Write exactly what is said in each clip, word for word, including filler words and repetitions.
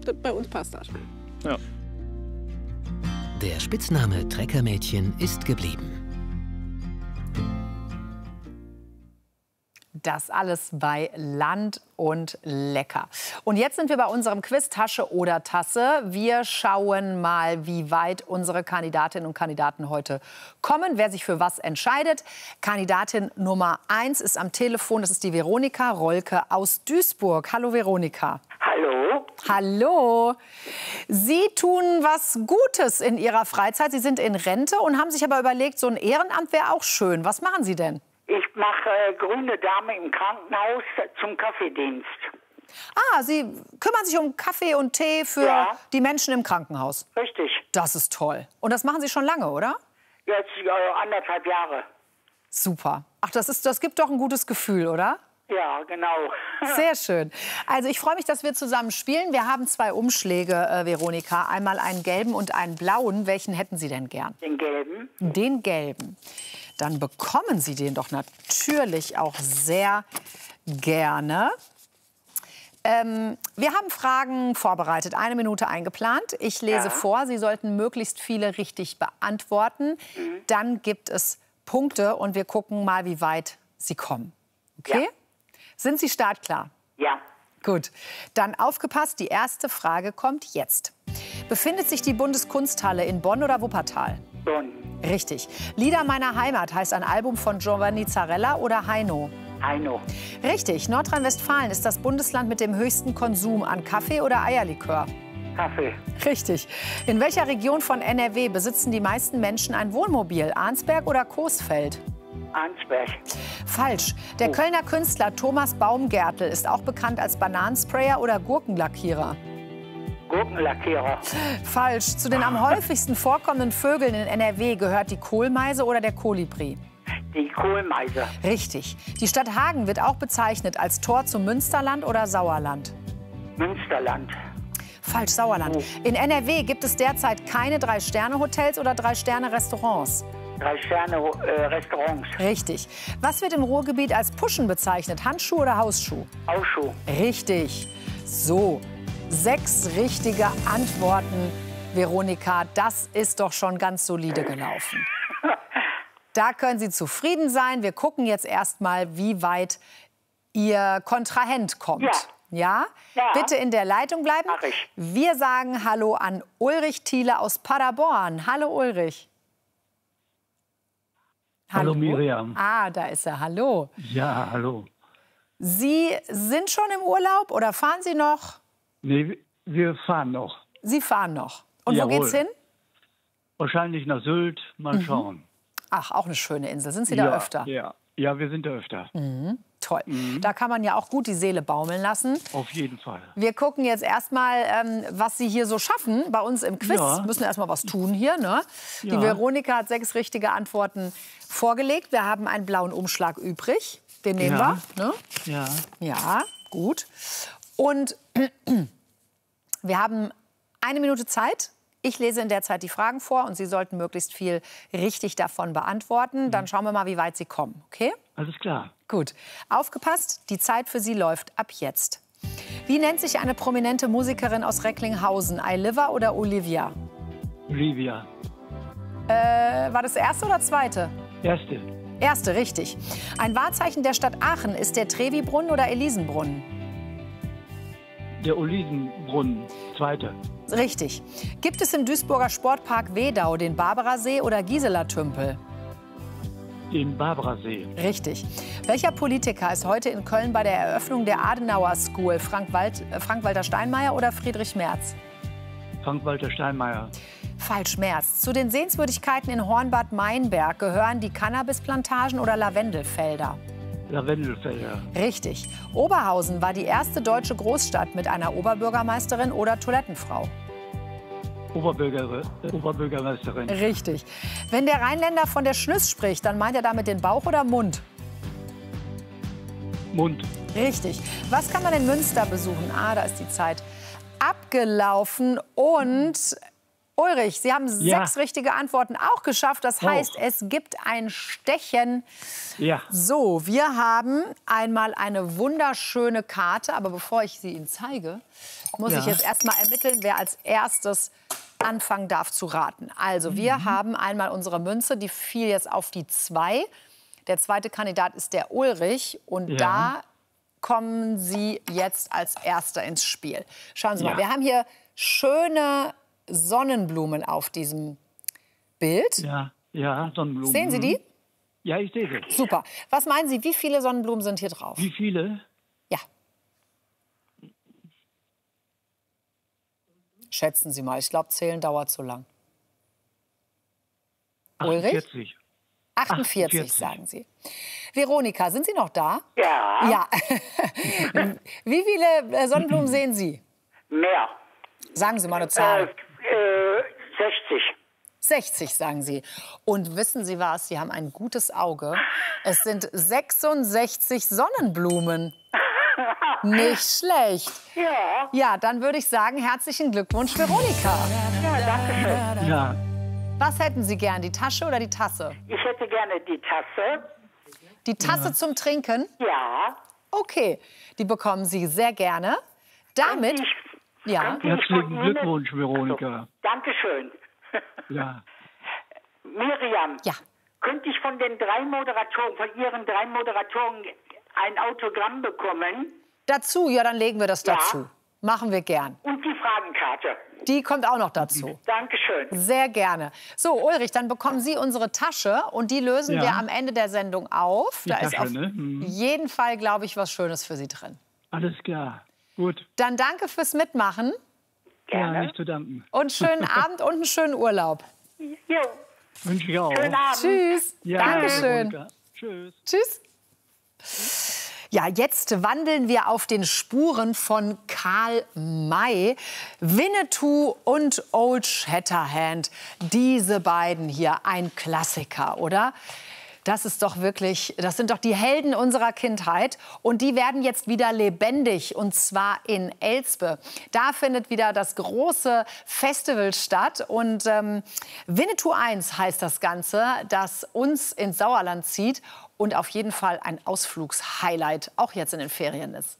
bei uns passt das. Ja. Der Spitzname Treckermädchen ist geblieben. Das alles bei Land und Lecker. Und jetzt sind wir bei unserem Quiz Tasche oder Tasse. Wir schauen mal, wie weit unsere Kandidatinnen und Kandidaten heute kommen, wer sich für was entscheidet. Kandidatin Nummer eins ist am Telefon. Das ist die Veronika Rolke aus Duisburg. Hallo Veronika. Hallo. Hallo. Sie tun was Gutes in Ihrer Freizeit. Sie sind in Rente und haben sich aber überlegt, so ein Ehrenamt wäre auch schön. Was machen Sie denn? Ich mache äh, grüne Dame im Krankenhaus zum Kaffeedienst. Ah, Sie kümmern sich um Kaffee und Tee für Ja. die Menschen im Krankenhaus. Richtig. Das ist toll. Und das machen Sie schon lange, oder? Jetzt äh, anderthalb Jahre. Super. Ach, das ist, das gibt doch ein gutes Gefühl, oder? Ja, genau. Sehr schön. Also ich freue mich, dass wir zusammen spielen. Wir haben zwei Umschläge, äh, Veronika. Einmal einen gelben und einen blauen. Welchen hätten Sie denn gern? Den gelben. Den gelben. Dann bekommen Sie den doch natürlich auch sehr gerne. Ähm, wir haben Fragen vorbereitet, eine Minute eingeplant. Ich lese Ja. vor, Sie sollten möglichst viele richtig beantworten. Mhm. Dann gibt es Punkte und wir gucken mal, wie weit Sie kommen. Okay? Ja. Sind Sie startklar? Ja. Gut, dann aufgepasst, die erste Frage kommt jetzt. Befindet sich die Bundeskunsthalle in Bonn oder Wuppertal? Bonn. Richtig. Lieder meiner Heimat heißt ein Album von Giovanni Zarella oder Heino? Heino. Richtig. Nordrhein-Westfalen ist das Bundesland mit dem höchsten Konsum an Kaffee oder Eierlikör? Kaffee. Richtig. In welcher Region von N R W besitzen die meisten Menschen ein Wohnmobil? Arnsberg oder Coesfeld? Arnsberg. Falsch. Der Kölner Künstler Thomas Baumgärtel ist auch bekannt als Bananensprayer oder Gurkenlackierer. Gurkenlackierer. Falsch. Zu den am häufigsten vorkommenden Vögeln in N R W gehört die Kohlmeise oder der Kolibri. Die Kohlmeise. Richtig. Die Stadt Hagen wird auch bezeichnet als Tor zum Münsterland oder Sauerland. Münsterland. Falsch, Sauerland. In N R W gibt es derzeit keine Drei-Sterne-Hotels oder Drei-Sterne-Restaurants. Drei Sterne äh, Restaurants. Richtig. Was wird im Ruhrgebiet als Puschen bezeichnet? Handschuh oder Hausschuh? Ausschuh. Richtig. So, sechs richtige Antworten, Veronika. Das ist doch schon ganz solide gelaufen. Da können Sie zufrieden sein. Wir gucken jetzt erst mal, wie weit Ihr Kontrahent kommt. Ja. Ja? Ja. Bitte in der Leitung bleiben. Mach ich. Wir sagen Hallo an Ulrich Thiele aus Paderborn. Hallo Ulrich. Hallo Miriam. Ah, da ist er. Hallo. Ja, hallo. Sie sind schon im Urlaub oder fahren Sie noch? Nee, wir fahren noch. Sie fahren noch. Und Jawohl. wo geht's hin? Wahrscheinlich nach Sylt. Mal schauen. Ach, auch eine schöne Insel. Sind Sie da ja, öfter? Ja. ja, wir sind da öfter. Toll. Da kann man ja auch gut die Seele baumeln lassen. Auf jeden Fall. Wir gucken jetzt erstmal, ähm, was Sie hier so schaffen bei uns im Quiz. Ja. Müssen erstmal was tun hier. Ne? Die Ja. Veronika hat sechs richtige Antworten vorgelegt. Wir haben einen blauen Umschlag übrig. Den nehmen Ja. wir. Ne? Ja. Ja, gut. Und wir haben eine Minute Zeit. Ich lese in der Zeit die Fragen vor und Sie sollten möglichst viel richtig davon beantworten. Dann schauen wir mal, wie weit Sie kommen. Okay? Alles klar. Gut. Aufgepasst, die Zeit für Sie läuft ab jetzt. Wie nennt sich eine prominente Musikerin aus Recklinghausen? Ailiva oder Olivia? Olivia. Äh, war das erste oder zweite? Erste. Erste, richtig. Ein Wahrzeichen der Stadt Aachen ist der Trevi-Brunnen oder Elisenbrunnen? Der Olivenbrunnen. Zweite. Richtig. Gibt es im Duisburger Sportpark Wedau den Barbarasee oder Gisela-Tümpel? Den Barbarasee. Richtig. Welcher Politiker ist heute in Köln bei der Eröffnung der Adenauer School? Frank-Wald- äh, Frank-Walter Steinmeier oder Friedrich Merz? Frank-Walter Steinmeier. Falsch, Merz. Zu den Sehenswürdigkeiten in Hornbad Meinberg gehören die Cannabisplantagen oder Lavendelfelder? Lavendelfelder. Richtig. Oberhausen war die erste deutsche Großstadt mit einer Oberbürgermeisterin oder Toilettenfrau? Oberbürger, Oberbürgermeisterin. Richtig. Wenn der Rheinländer von der Schnüss spricht, dann meint er damit den Bauch oder Mund? Mund. Richtig. Was kann man in Münster besuchen? Ah, da ist die Zeit abgelaufen. Und Ulrich, Sie haben Ja. sechs richtige Antworten auch geschafft. Das Oh. heißt, es gibt ein Stechen. Ja. So, wir haben einmal eine wunderschöne Karte. Aber bevor ich sie Ihnen zeige, muss Ja. ich jetzt erst mal ermitteln, wer als erstes anfangen darf zu raten. Also, wir Mhm. haben einmal unsere Münze, die fiel jetzt auf die zwei. Der zweite Kandidat ist der Ulrich. Und Ja. da kommen Sie jetzt als Erster ins Spiel. Schauen Sie Ja. mal, wir haben hier schöne Sonnenblumen auf diesem Bild. Ja, ja, Sonnenblumen. Sehen Sie die? Ja, ich sehe sie. Super. Was meinen Sie, wie viele Sonnenblumen sind hier drauf? Wie viele? Ja. Schätzen Sie mal. Ich glaube, zählen dauert zu lang. Ulrich? achtundvierzig. achtundvierzig, achtundvierzig. sagen Sie. Veronika, sind Sie noch da? Ja, Ja. Wie viele äh, Sonnenblumen sehen Sie? mehr. Sagen Sie mal eine Äh, Zahl. äh, sechzig. sechzig, sagen Sie. Und wissen Sie was? Sie haben ein gutes Auge. Es sind sechsundsechzig Sonnenblumen. Nicht schlecht. Ja, Ja, dann würde ich sagen, herzlichen Glückwunsch, Veronika. ja, danke schön. Ja, Was hätten Sie gern, die Tasche oder die Tasse? Ich hätte gerne die Tasse. Die Tasse zum Trinken? Ja. Okay, die bekommen Sie sehr gerne. Damit, Ich, ja, könnte ich herzlichen von Ihnen- Glückwunsch, Veronika. Also, Dankeschön. Ja. Miriam, ja, könnte ich von den drei Moderatoren, von Ihren drei Moderatoren ein Autogramm bekommen? dazu, ja, dann legen wir das Ja. dazu. Machen wir gern. Und die Fragenkarte. Die kommt auch noch dazu. Dankeschön. Sehr gerne. So, Ulrich, dann bekommen Sie unsere Tasche und die lösen Ja. wir am Ende der Sendung auf. Die Da ist Tasche, auf ne? Mhm. jeden Fall, glaube ich, was Schönes für Sie drin. Alles klar. Gut. Dann danke fürs Mitmachen Ja, Gerne. nicht zu danken. und schönen Abend und einen schönen Urlaub. Jo, Wünsche ich auch. schönen Abend. Tschüss. Ja, Dankeschön. Veronika. Tschüss. Tschüss. Ja, jetzt wandeln wir auf den Spuren von Karl May. Winnetou und Old Shatterhand. Diese beiden hier, ein Klassiker, oder? Das ist doch wirklich, das sind doch die Helden unserer Kindheit. Und die werden jetzt wieder lebendig, und zwar in Elspe. Da findet wieder das große Festival statt. Und ähm, Winnetou eins heißt das Ganze, das uns ins Sauerland zieht und auf jeden Fall ein Ausflugshighlight, auch jetzt in den Ferien ist.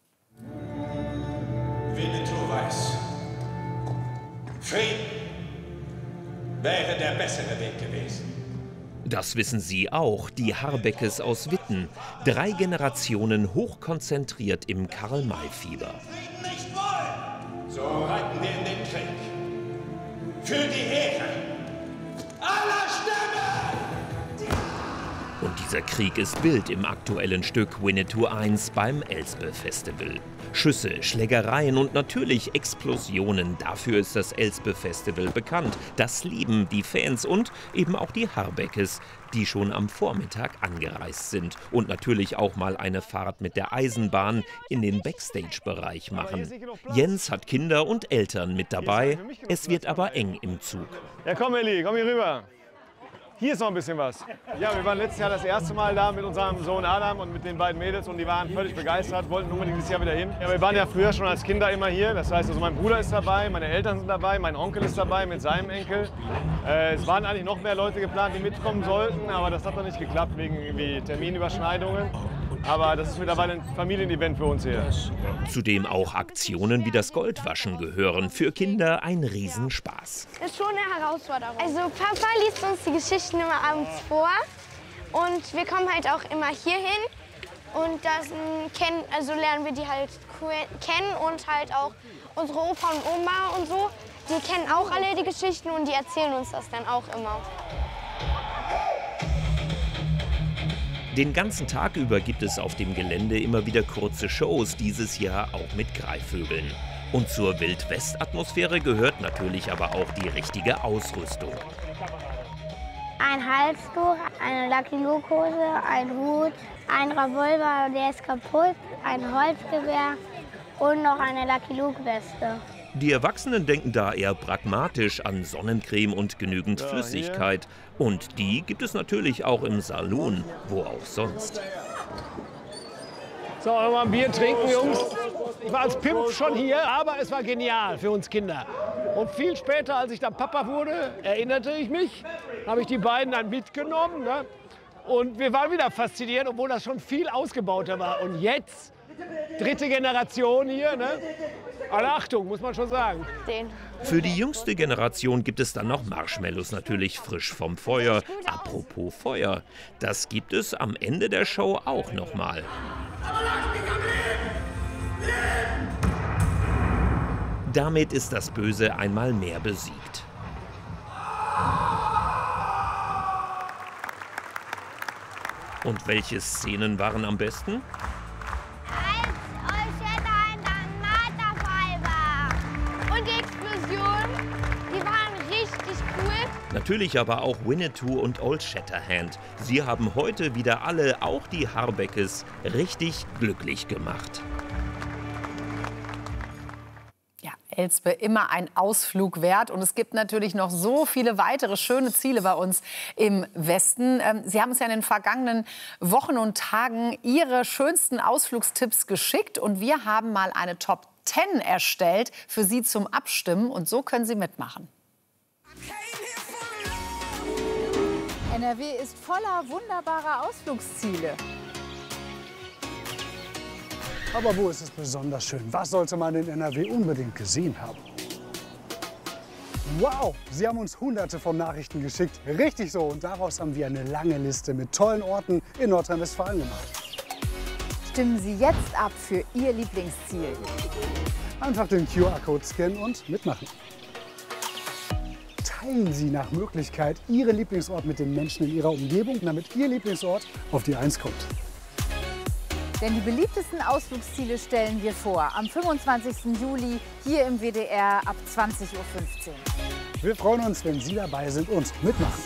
Winnetou weiß, Frieden wäre der bessere Weg gewesen. Das wissen Sie auch, die Harbeckes aus Witten. Drei Generationen hochkonzentriert im Karl-May-Fieber. Frieden nicht wollen. So reiten wir in den Krieg. Für die Ehre aller Stämme! Und dieser Krieg ist Bild im aktuellen Stück Winnetou eins beim Elspe-Festival. Schüsse, Schlägereien und natürlich Explosionen. Dafür ist das Elspe-Festival bekannt. Das lieben die Fans und eben auch die Harbeckes, die schon am Vormittag angereist sind. Und natürlich auch mal eine Fahrt mit der Eisenbahn in den Backstage-Bereich machen. Jens hat Kinder und Eltern mit dabei. Es wird aber eng im Zug. Ja, komm, Elli, komm hier rüber. Hier ist noch ein bisschen was. Ja, wir waren letztes Jahr das erste Mal da mit unserem Sohn Adam und mit den beiden Mädels und die waren völlig begeistert, wollten unbedingt dieses Jahr wieder hin. Ja, wir waren ja früher schon als Kinder immer hier. Das heißt, also mein Bruder ist dabei, meine Eltern sind dabei, mein Onkel ist dabei mit seinem Enkel. Äh, es waren eigentlich noch mehr Leute geplant, die mitkommen sollten, aber das hat noch nicht geklappt wegen irgendwie Terminüberschneidungen. Aber das ist mittlerweile ein Familienevent für uns hier. Zudem auch Aktionen wie das Goldwaschen gehören. Für Kinder ein Riesenspaß. Ist schon eine Herausforderung. Also Papa liest uns die Geschichten immer abends vor und wir kommen halt auch immer hier hin und da kennen, also lernen wir die halt kennen und halt auch unsere Opa und Oma und so. Die kennen auch alle die Geschichten und die erzählen uns das dann auch immer. Den ganzen Tag über gibt es auf dem Gelände immer wieder kurze Shows, dieses Jahr auch mit Greifvögeln. Und zur Wild-West-Atmosphäre gehört natürlich aber auch die richtige Ausrüstung. Ein Halstuch, eine Lucky Luke-Hose, ein Hut, ein Revolver, der ist kaputt, ein Holzgewehr und noch eine Lucky Luke-Weste. Die Erwachsenen denken da eher pragmatisch an Sonnencreme und genügend Flüssigkeit. Und die gibt es natürlich auch im Saloon, wo auch sonst. So, mal ein Bier trinken, Jungs. Ich war als Pimp schon hier, aber es war genial für uns Kinder. Und viel später, als ich dann Papa wurde, erinnerte ich mich, habe ich die beiden dann mitgenommen. Ne? Und wir waren wieder fasziniert, obwohl das schon viel ausgebauter war. Und jetzt, dritte Generation hier, ne? Alle Achtung, muss man schon sagen. Den. Für die jüngste Generation gibt es dann noch Marshmallows, natürlich frisch vom Feuer. Apropos Feuer, das gibt es am Ende der Show auch noch mal. Damit ist das Böse einmal mehr besiegt. Und welche Szenen waren am besten? Und die Explosion, die waren richtig cool. Natürlich aber auch Winnetou und Old Shatterhand. Sie haben heute wieder alle, auch die Harbeckes, richtig glücklich gemacht. Ja, Elspe, immer ein Ausflug wert. Und es gibt natürlich noch so viele weitere schöne Ziele bei uns im Westen. Ähm, Sie haben uns ja in den vergangenen Wochen und Tagen Ihre schönsten Ausflugstipps geschickt. Und wir haben mal eine Top zehn erstellt für Sie zum Abstimmen. Und so können Sie mitmachen. N R W ist voller wunderbarer Ausflugsziele. Aber wo ist es besonders schön? Was sollte man in N R W unbedingt gesehen haben? Wow, Sie haben uns hunderte von Nachrichten geschickt. Richtig so. Und daraus haben wir eine lange Liste mit tollen Orten in Nordrhein-Westfalen gemacht. Stimmen Sie jetzt ab für Ihr Lieblingsziel. Einfach den Q R-Code scannen und mitmachen. Teilen Sie nach Möglichkeit Ihren Lieblingsort mit den Menschen in Ihrer Umgebung, damit Ihr Lieblingsort auf die Eins kommt. Denn die beliebtesten Ausflugsziele stellen wir vor. Am fünfundzwanzigsten Juli hier im W D R ab zwanzig Uhr fünfzehn. Wir freuen uns, wenn Sie dabei sind und mitmachen.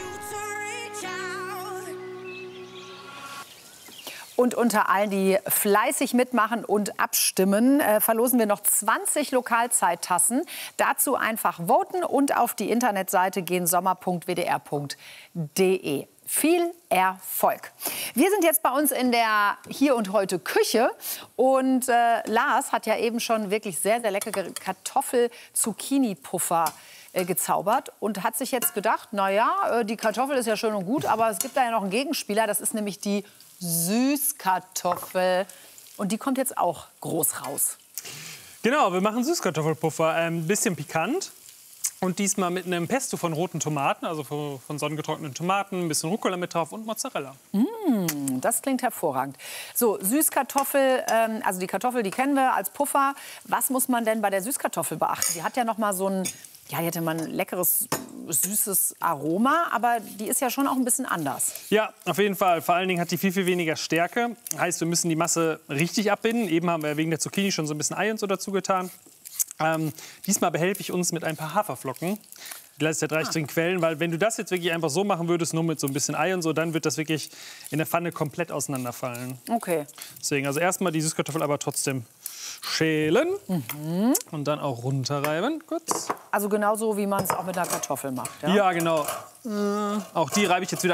Und unter allen, die fleißig mitmachen und abstimmen, äh, verlosen wir noch zwanzig Lokalzeittassen. Dazu einfach voten und auf die Internetseite gehen sommer punkt w d r punkt d e. Viel Erfolg. Wir sind jetzt bei uns in der Hier und Heute Küche und äh, Lars hat ja eben schon wirklich sehr, sehr leckere Kartoffel-Zucchini-Puffer äh, gezaubert und hat sich jetzt gedacht, naja, äh, die Kartoffel ist ja schön und gut, aber es gibt da ja noch einen Gegenspieler, das ist nämlich die Süßkartoffel und die kommt jetzt auch groß raus. Genau, wir machen Süßkartoffelpuffer, ein ähm, bisschen pikant. Und diesmal mit einem Pesto von roten Tomaten, also von, von sonnengetrockneten Tomaten, ein bisschen Rucola mit drauf und Mozzarella. Mm, das klingt hervorragend. So, Süßkartoffel, ähm, also die Kartoffel, die kennen wir als Puffer. Was muss man denn bei der Süßkartoffel beachten? Die hat ja noch mal so ein, ja, die hat ja mal ein leckeres, süßes Aroma, aber die ist ja schon auch ein bisschen anders. Ja, auf jeden Fall. Vor allen Dingen hat die viel, viel weniger Stärke. Heißt, wir müssen die Masse richtig abbinden. Eben haben wir wegen der Zucchini schon so ein bisschen Ei und so dazu getan. Ähm, diesmal behelfe ich uns mit ein paar Haferflocken. Die lasse ich ja direkt drin quellen, weil wenn du das jetzt wirklich einfach so machen würdest, nur mit so ein bisschen Ei und so, dann wird das wirklich in der Pfanne komplett auseinanderfallen. Okay. Deswegen also erstmal die Süßkartoffel aber trotzdem schälen mhm. und dann auch runterreiben. Kurz. Also genauso wie man es auch mit einer Kartoffel macht. Ja, ja genau. Äh, auch die reibe ich jetzt wieder